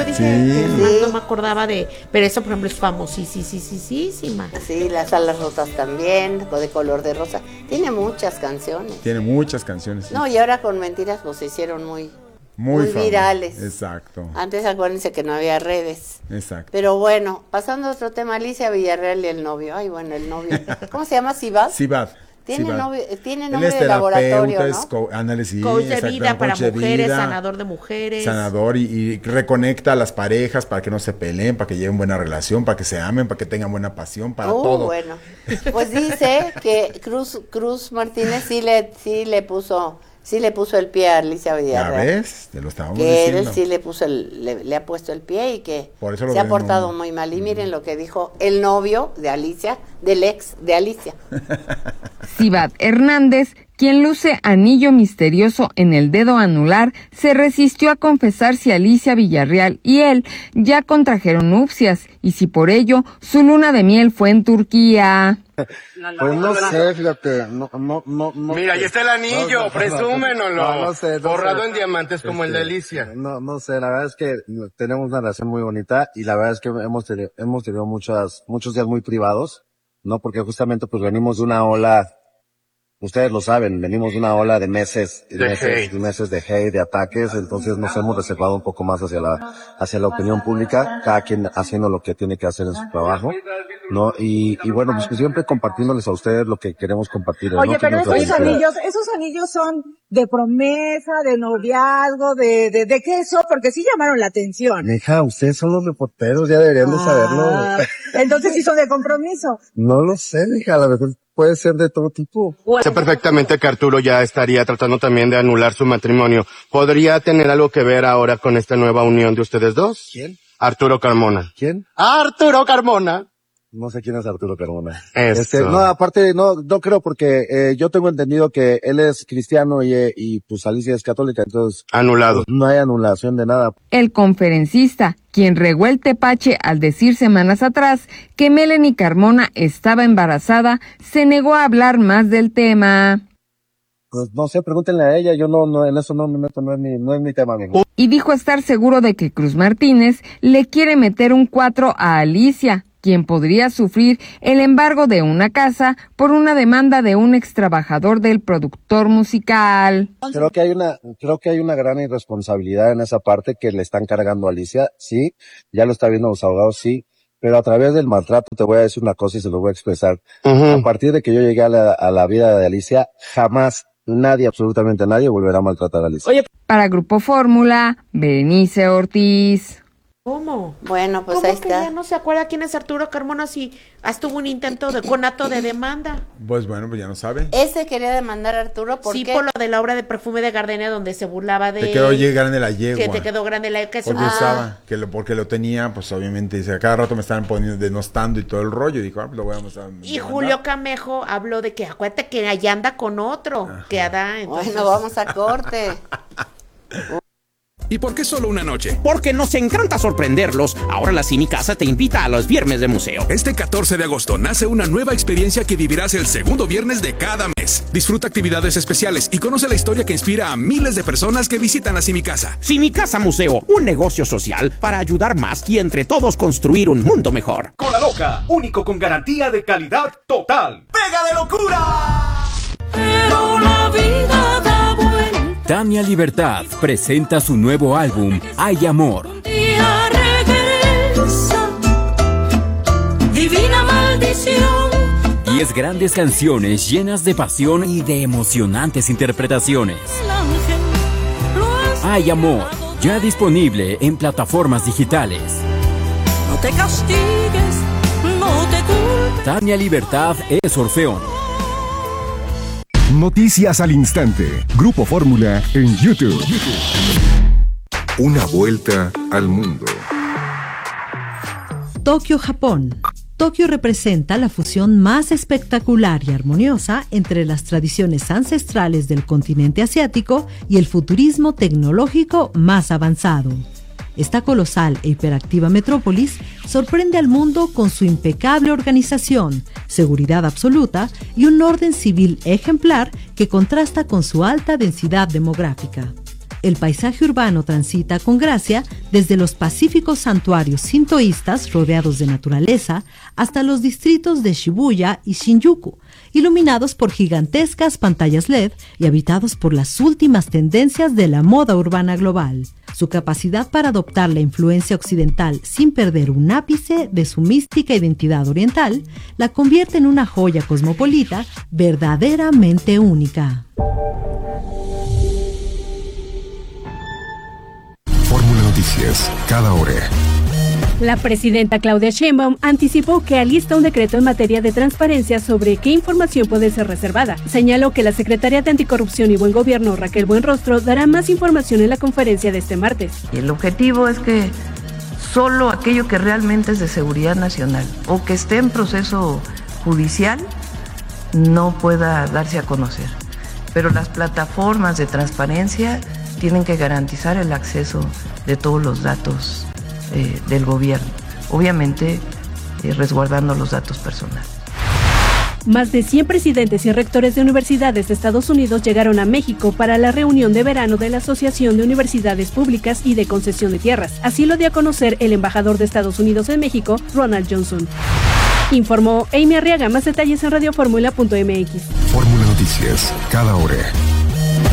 yo dije que no me acordaba de, pero eso por ejemplo es famosísima. Sí, las alas rosas también, de color de rosa. Tiene muchas canciones. Sí. No, y ahora con Mentiras pues se hicieron muy virales. Exacto. Antes acuérdense que no había redes. Exacto. Pero bueno, pasando a otro tema, Alicia Villarreal y el novio. Ay, bueno, el novio. ¿Cómo se llama? ¿Sibad? Sibad. Tiene nombre es de laboratorio, ¿no? Es coach de vida para mujeres, sanador de mujeres. Sanador y reconecta a las parejas para que no se peleen, para que lleven buena relación, para que se amen, para que tengan buena pasión, para todo. Bueno, pues dice que Cruz Martínez sí le puso el pie a Alicia Villarreal. ¿Ya ves? Te lo estábamos diciendo. Él sí le puso le ha puesto el pie y que por eso se ha portado muy mal. Y miren lo que dijo el novio de Alicia, del ex de Alicia. Sibad Hernández, quien luce anillo misterioso en el dedo anular, se resistió a confesar si Alicia Villarreal y él ya contrajeron nupcias y si por ello su luna de miel fue en Turquía. Pues no sé, fíjate, no. Mira, ahí está el anillo, presúmenoslo. No sé. Borrado en diamantes como el de Alicia. No sé, la verdad es que tenemos una relación muy bonita y la verdad es que hemos tenido muchos días muy privados, ¿no? Porque justamente pues venimos de una ola, ustedes lo saben, venimos de una ola de meses de hate, de ataques, entonces nos hemos reservado un poco más hacia la opinión pública, cada quien haciendo lo que tiene que hacer en su trabajo, ¿no? Y bueno, pues siempre compartiéndoles a ustedes lo que queremos compartir. Oye, ¿no? pero esos anillos son de promesa, de noviazgo, de qué son, porque sí llamaron la atención. Hija, ustedes son los reporteros, ya deberían de saberlo. Entonces sí son de compromiso. No lo sé, hija, a lo mejor puede ser de todo tipo. Sé perfectamente que Arturo ya estaría tratando también de anular su matrimonio. ¿Podría tener algo que ver ahora con esta nueva unión de ustedes dos? ¿Quién? Arturo Carmona. ¿Quién? ¡Arturo Carmona! No sé quién es Arturo Carmona. Eso. No, aparte, no creo porque yo tengo entendido que él es cristiano y pues Alicia es católica, entonces... Anulado. No hay anulación de nada. El conferencista, quien regó el tepache al decir semanas atrás que Melanie Carmona estaba embarazada, se negó a hablar más del tema. Pues no sé, pregúntenle a ella, yo no, en eso no me meto, no es mi tema, amigo. Y dijo estar seguro de que Cruz Martínez le quiere meter un 4 a Alicia, quien podría sufrir el embargo de una casa por una demanda de un extrabajador del productor musical. Creo que hay una gran irresponsabilidad en esa parte que le están cargando a Alicia, sí, ya lo está viendo los abogados, sí, pero a través del maltrato te voy a decir una cosa y se lo voy a expresar. A partir de que yo llegué a la vida de Alicia, jamás nadie, absolutamente nadie, volverá a maltratar a Alicia. Oye, para Grupo Fórmula, Berenice Ortiz. ¿Cómo? Bueno, pues ¿Cómo ahí que está. ya no se acuerda quién es Arturo Carmona si hasta hubo un intento de conato de demanda? Pues bueno, pues ya no sabe. Ese quería demandar a Arturo porque... Sí, por lo de la obra de perfume de Gardenia donde se burlaba de... Te quedó grande la yegua. Que te quedó grande la yegua. Porque usaba, porque lo tenía, pues obviamente, dice, a cada rato me estaban poniendo, denostando y todo el rollo. Y dijo, pues lo voy a mostrar. Y Julio Camejo habló de que acuérdate que allá anda con otro. Ajá. Que ada, entonces... Bueno, vamos a corte. ¿Y por qué solo una noche? Porque nos encanta sorprenderlos. Ahora la Cinicasa te invita a los viernes de museo. Este 14 de agosto nace una nueva experiencia que vivirás el segundo viernes de cada mes. Disfruta actividades especiales y conoce la historia que inspira a miles de personas que visitan la Cinicasa. Cinicasa Museo, un negocio social para ayudar más y entre todos construir un mundo mejor. Cola Loca, único con garantía de calidad total. ¡Pega de locura! Pero la vida da vuelta. Tania Libertad presenta su nuevo álbum, Hay Amor. Un día regresa, divina maldición. 10 grandes canciones llenas de pasión y de emocionantes interpretaciones. Hay Amor, ya disponible en plataformas digitales. No te castigues, no te culpes. Tania Libertad es Orfeón. Noticias al instante. Grupo Fórmula en YouTube. Una vuelta al mundo. Tokio, Japón. Tokio representa la fusión más espectacular y armoniosa entre las tradiciones ancestrales del continente asiático y el futurismo tecnológico más avanzado. Esta colosal e hiperactiva metrópolis sorprende al mundo con su impecable organización, seguridad absoluta y un orden civil ejemplar que contrasta con su alta densidad demográfica. el paisaje urbano transita con gracia desde los pacíficos santuarios sintoístas rodeados de naturaleza hasta los distritos de Shibuya y Shinjuku, iluminados por gigantescas pantallas LED y habitados por las últimas tendencias de la moda urbana global. Su capacidad para adoptar la influencia occidental sin perder un ápice de su mística identidad oriental la convierte en una joya cosmopolita verdaderamente única. Fórmula Noticias, cada hora. La presidenta Claudia Sheinbaum anticipó que alista un decreto en materia de transparencia sobre qué información puede ser reservada. Señaló que la secretaria de Anticorrupción y Buen Gobierno, Raquel Buenrostro, dará más información en la conferencia de este martes. El objetivo es que solo aquello que realmente es de seguridad nacional o que esté en proceso judicial no pueda darse a conocer. Pero las plataformas de transparencia tienen que garantizar el acceso de todos los datos del gobierno, obviamente resguardando los datos personales. Más de 100 presidentes y rectores de universidades de Estados Unidos llegaron a México para la reunión de verano de la Asociación de Universidades Públicas y de Concesión de Tierras. Así lo dio a conocer el embajador de Estados Unidos en México, Ronald Johnson. Informó Amy Arriaga. Más detalles en radioformula.mx. Fórmula Noticias, cada hora.